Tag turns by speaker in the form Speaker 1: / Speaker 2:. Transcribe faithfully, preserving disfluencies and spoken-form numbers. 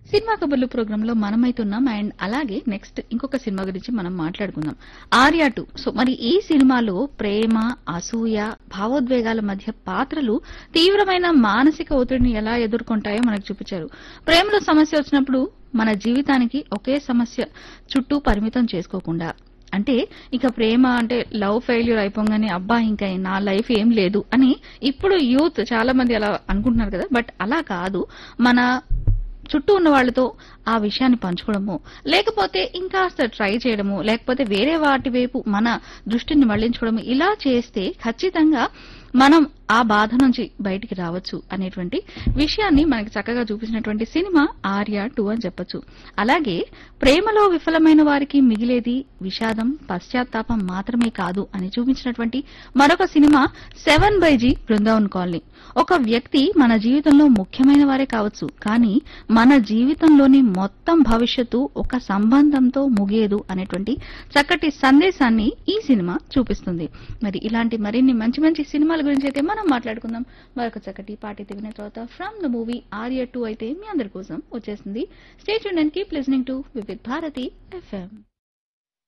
Speaker 1: Cinema కబుర్లు programme లో మనమైతున్నాం and అలాగే నెక్స్ట్ ఇంకొక సినిమా గురించి మనం మాట్లాడుకుందాం. ఆర్య టూ. సో మరి ఈ సినిమాలో ప్రేమ, అసూయ, భావోద్వేగాల మధ్య పాత్రలు తీవ్రమైన మానసిక ఒత్తిడిని ఎలా ఎదుర్కొంటాయో మనకు చూపించారు. ప్రేమలో సమస్య వచ్చినప్పుడు మన జీవితానికి ఒకే సమస్య చుట్టూ పరిమితం చేసుకోకుండా, అంటే ఇక ప్రేమ అంటే లవ్ ఫెయిల్యూర్ అయిపోగానే అబ్బా ఇంకా నా లైఫ్ ఏం లేదు అని ఇప్పుడు యూత్ చాలా మంది అలా అనుకుంటున్నారు కదా. బట్ అలా కాదు. మన చుట్టూ ఉన్న వాళ్ళతో ఆ విషయాన్ని పంచుకోవడము, లేకపోతే ఇంకాస్త ట్రై చేయడము, లేకపోతే వేరే వాటి వైపు మన దృష్టిని మళ్లించుకోవడము, ఇలా చేస్తే ఖచ్చితంగా మనం ఆ బాధ నుంచి బయటికి రావచ్చు అనేటువంటి విషయాన్ని మనకి చక్కగా చూపించినటువంటి సినిమా ఆర్య టూ అని చెప్పొచ్చు. అలాగే ప్రేమలో విఫలమైన వారికి మిగిలేది విషాదం, పశ్చాత్తాపం మాత్రమే కాదు అని చూపించినటువంటి మరొక cinema seven by G Brindavan colony. ఒక వ్యక్తి మన జీవితంలో ముఖ్యమైన వారే కావచ్చు, కానీ మన జీవితంలోని మొత్తం భవిష్యత్తు ఒక సంబంధంతో ముగియదు అనేటువంటి చక్కటి సందేశాన్ని ఈ సినిమా చూపిస్తుంది. మరి ఇలాంటి మరిన్ని మంచి మంచి సినిమాల గురించి అయితే మనం మాట్లాడుకుందాం. మరొక చక్కటి పాట విన్న తర్వాత from the movie Arya two అయితే మీ అందరి కోసం వచ్చేసింది. Stay tuned and keep listening to Vividh Bharati FM.